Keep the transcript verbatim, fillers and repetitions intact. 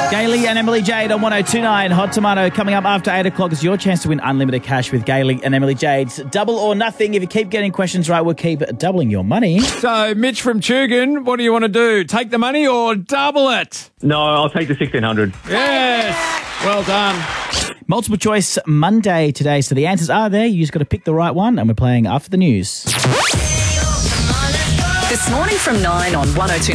Gailey and Emily Jade on one oh two point nine. Hot Tomato coming up after eight o'clock is your chance to win unlimited cash with Gailey and Emily Jade's Double or Nothing. If you keep getting questions right, we'll keep doubling your money. So, Mitch from Tugun, what do you want to do? Take the money or double it? No, I'll take the sixteen hundred. Yes. Well done. Multiple choice Monday today, so the answers are there. You just got to pick the right one, and we're playing after the news. This morning from nine on one oh two.